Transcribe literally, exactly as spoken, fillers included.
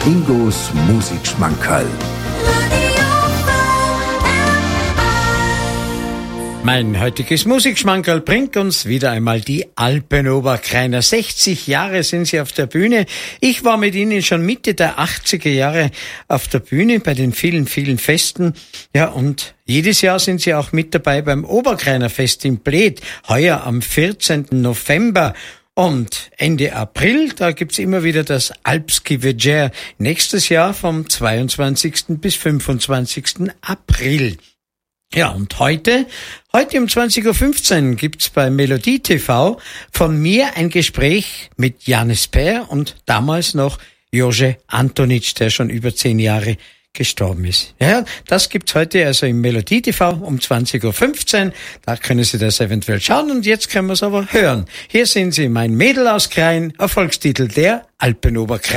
Ingos Musikschmankerl. Mein heutiges Musikschmankerl bringt uns wieder einmal die Alpenoberkreiner. sechzig Jahre sind sie auf der Bühne. Ich war mit ihnen schon Mitte der achtziger Jahre auf der Bühne bei den vielen, vielen Festen. Ja, und jedes Jahr sind sie auch mit dabei beim Oberkreiner Fest in Bled. Heuer am vierzehnten November. Und Ende April, da gibt's immer wieder das Alpski Veger. Nächstes Jahr vom zweiundzwanzigsten bis fünfundzwanzigsten April. Ja, und heute, heute um zwanzig Uhr fünfzehn gibt's bei Melodie T V von mir ein Gespräch mit Janis Peer und damals noch Jože Antonić, der schon über zehn Jahre gestorben ist. Ja, das gibt's heute also im Melodie T V um zwanzig Uhr fünfzehn. Da können Sie das eventuell schauen und jetzt können wir es aber hören. Hier sind Sie, mein Mädel aus Krain, Erfolgstitel der Alpenoberkreiner.